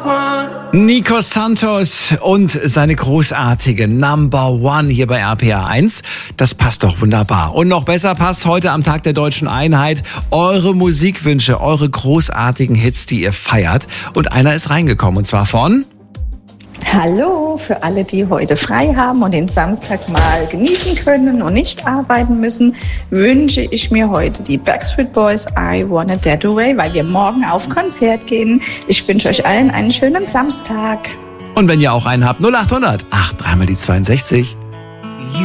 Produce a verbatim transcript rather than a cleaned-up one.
Nico Santos und seine großartige Number One hier bei R P R eins. Das passt doch wunderbar. Und noch besser passt heute am Tag der Deutschen Einheit eure Musikwünsche, eure großartigen Hits, die ihr feiert. Und einer ist reingekommen, und zwar von... Hallo, für alle, die heute frei haben und den Samstag mal genießen können und nicht arbeiten müssen, wünsche ich mir heute die Backstreet Boys I Wanna That Away, weil wir morgen auf Konzert gehen. Ich wünsche euch allen einen schönen Samstag. Und wenn ihr auch einen habt, null acht hundert acht dreimal die zweiundsechzig.